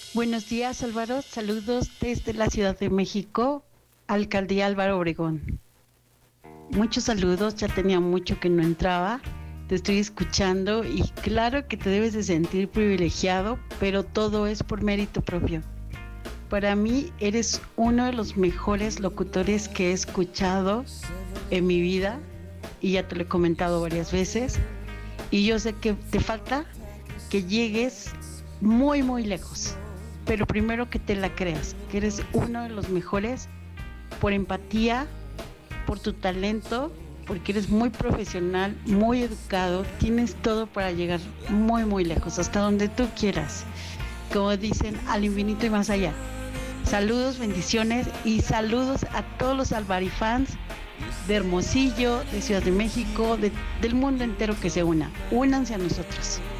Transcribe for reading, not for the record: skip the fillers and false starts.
Buenos días, Álvaro. Saludos desde la Ciudad de México, Alcaldía Álvaro Obregón. Muchos saludos, ya tenía mucho que no entraba. Te estoy escuchando y claro que te debes de sentir privilegiado, pero todo es por mérito propio. Para mí eres uno de los mejores locutores que he escuchado en mi vida y ya te lo he comentado varias veces. Y yo sé que te falta que llegues muy, muy lejos. Pero primero que te la creas, que eres uno de los mejores por empatía, por tu talento, porque eres muy profesional, muy educado, tienes todo para llegar muy, muy lejos, hasta donde tú quieras. Como dicen, al infinito y más allá. Saludos, bendiciones y saludos a todos los Alvarifans de Hermosillo, de Ciudad de México, del mundo entero que se una. Únanse a nosotros.